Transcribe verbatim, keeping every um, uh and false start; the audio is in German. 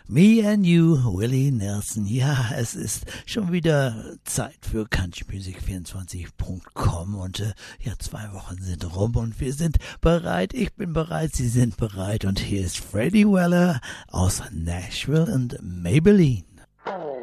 Me and You, Willie Nelson. Ja, es ist schon wieder Zeit für country music vierundzwanzig Punkt com und äh, ja, zwei Wochen sind rum und wir sind bereit. Ich bin bereit, Sie sind bereit und hier ist Freddie Weller aus Nashville und Maybelline.